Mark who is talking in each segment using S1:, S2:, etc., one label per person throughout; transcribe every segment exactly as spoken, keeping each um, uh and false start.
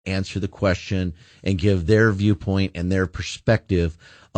S1: answer the question and give their viewpoint and their perspective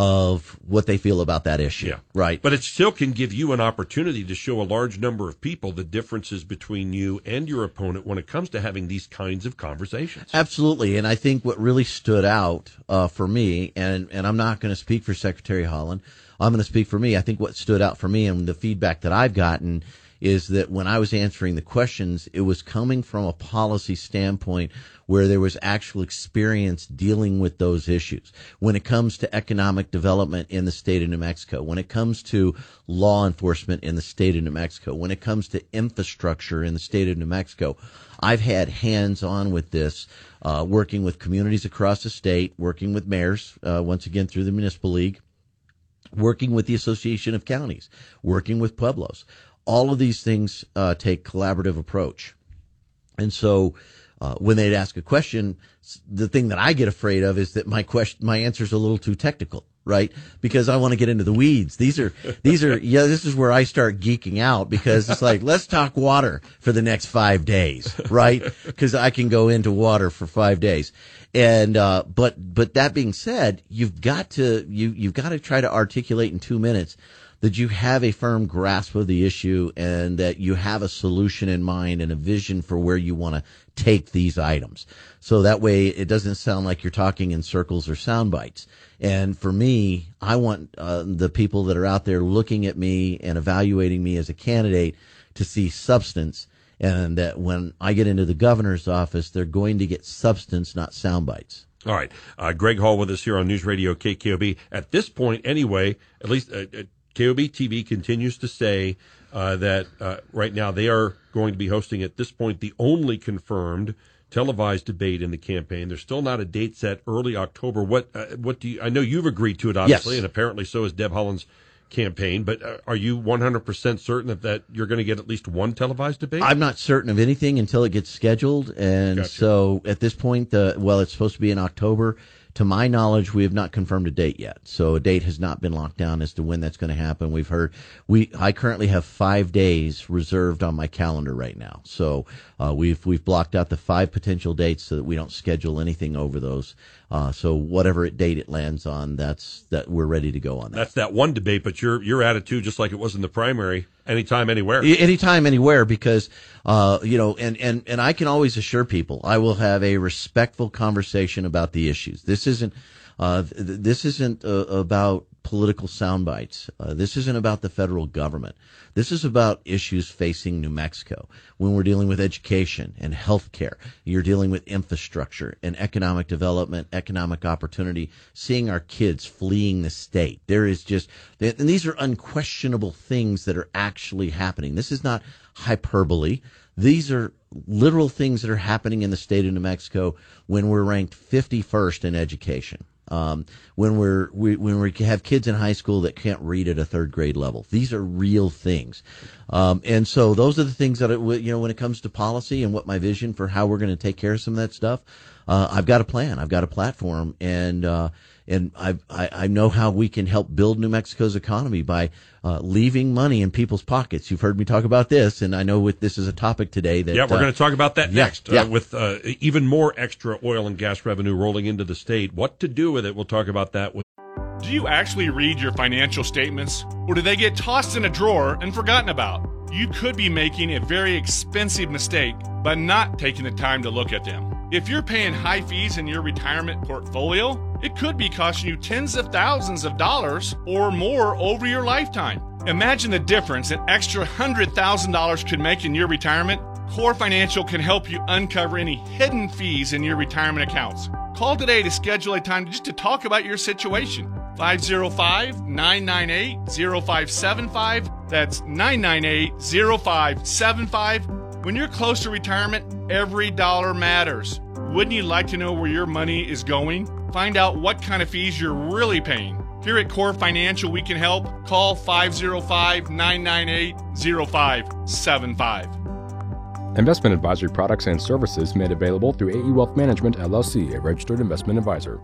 S1: of what they feel about that issue.
S2: Yeah.
S1: Right.
S2: But it still can give you an opportunity to show a large number of people the differences between you and your opponent when it comes to having these kinds of conversations.
S1: Absolutely. And I think what really stood out uh, for me, and, and I'm not going to speak for Secretary Haaland, I'm going to speak for me. I think what stood out for me and the feedback that I've gotten is that when I was answering the questions, it was coming from a policy standpoint where there was actual experience dealing with those issues. When it comes to economic development in the state of New Mexico, when it comes to law enforcement in the state of New Mexico, when it comes to infrastructure in the state of New Mexico, I've had hands-on with this, uh, working with communities across the state, working with mayors, uh, once again through the Municipal League, working with the Association of Counties, working with Pueblos. All of these things uh, take collaborative approach. And so uh, when they'd ask a question, the thing that I get afraid of is that my question, my answer is a little too technical, right? Because I want to get into the weeds. These are, these are, yeah, this is where I start geeking out because it's like, let's talk water for the next five days, right? Because I can go into water for five days. And, uh, but, but that being said, you've got to, you, you've got to try to articulate in two minutes that you have a firm grasp of the issue and that you have a solution in mind and a vision for where you want to take these items. So that way it doesn't sound like you're talking in circles or sound bites. And for me, I want uh, the people that are out there looking at me and evaluating me as a candidate to see substance, and that when I get into the governor's office, they're going to get substance, not sound bites.
S2: All right. Uh, Greg Hall with us here on News Radio K K O B. At this point, anyway, at least uh, K O B T V continues to say uh, that uh, right now they are going to be hosting, at this point, the only confirmed televised debate in the campaign. There's still not a date set, early October. What uh, what do you, I know you've agreed to it, obviously,
S1: yes.
S2: And apparently so has Deb Haaland's campaign, but uh, are you one hundred percent certain that, that you're going to get at least one televised debate?
S1: I'm not certain of anything until it gets scheduled, and
S2: Gotcha.
S1: So at this point, the well, it's supposed to be in October. To my knowledge, we have not confirmed a date yet, so a date has not been locked down as to when that's going to happen. We've heard we I currently have five days reserved on my calendar right now, so uh, we've we've blocked out the five potential dates so that we don't schedule anything over those. Uh, so whatever date it lands on, that's that we're ready to go on that.
S2: That's that one debate, but your your attitude, just like it was in the primary, anytime, anywhere.
S1: Anytime, anywhere, because, uh, you know, and, and, and I can always assure people I will have a respectful conversation about the issues. This isn't, uh, th- this isn't uh, about political sound bites. Uh, this isn't about the federal government. This is about issues facing New Mexico. When we're dealing with education and health care, you're dealing with infrastructure and economic development, economic opportunity, seeing our kids fleeing the state. There is just, and these are unquestionable things that are actually happening. This is not hyperbole. These are literal things that are happening in the state of New Mexico when we're ranked fifty-first in education. Um, when we're, we, when we have kids in high school that can't read at a third grade level. These are real things. Um, and so those are the things that, it, you know, when it comes to policy and what my vision for how we're going to take care of some of that stuff, uh, I've got a plan. I've got a platform, and, uh, and I, I, I know how we can help build New Mexico's economy by, uh, leaving money in people's pockets. You've heard me talk about this, and I know with this is a topic today that,
S2: yeah, we're
S1: uh,
S2: going to talk about that
S1: yeah,
S2: next,
S1: yeah.
S2: Uh, with, uh, even more extra oil and gas revenue rolling into the state. What to do with it? We'll talk about that with.
S3: Do you actually read your financial statements, or do they get tossed in a drawer and forgotten about? You could be making a very expensive mistake by not taking the time to look at them. If you're paying high fees in your retirement portfolio, it could be costing you tens of thousands of dollars or more over your lifetime. Imagine the difference an extra one hundred thousand dollars could make in your retirement. Core Financial can help you uncover any hidden fees in your retirement accounts. Call today to schedule a time just to talk about your situation. five oh five, nine nine eight, oh five seven five. That's nine nine eight, oh five seven five. When you're close to retirement, every dollar matters. Wouldn't you like to know where your money is going? Find out what kind of fees you're really paying. Here at Core Financial, we can help. Call five oh five, nine nine eight, oh five seven five.
S4: Investment advisory products and services made available through A E Wealth Management, L L C, a registered investment advisor.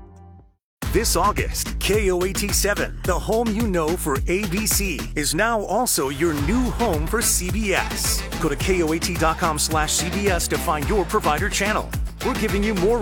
S5: This August, K O A T seven, the home you know for A B C, is now also your new home for C B S. Go to K O A T dot com slash C B S to find your provider channel. we're giving you more